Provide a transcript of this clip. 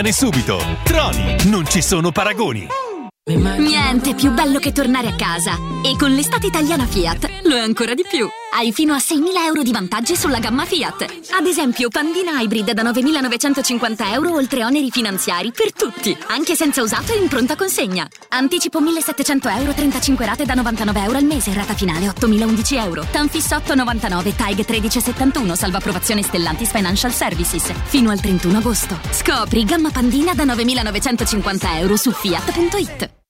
Subito. Troni, non ci sono paragoni. Niente più bello che tornare a casa. E con l'estate italiana Fiat lo è ancora di più. Hai fino a 6.000 euro di vantaggi sulla gamma Fiat. Ad esempio Pandina Hybrid da 9.950 euro oltre oneri finanziari per tutti, anche senza usato e in pronta consegna. Anticipo 1.700 euro, 35 rate da 99 euro al mese, rata finale 8.011 euro. Tanfis 8,99, TAG 13,71, salvo approvazione Stellantis Financial Services. Fino al 31 agosto. Scopri gamma Pandina da 9.950 euro su Fiat.it.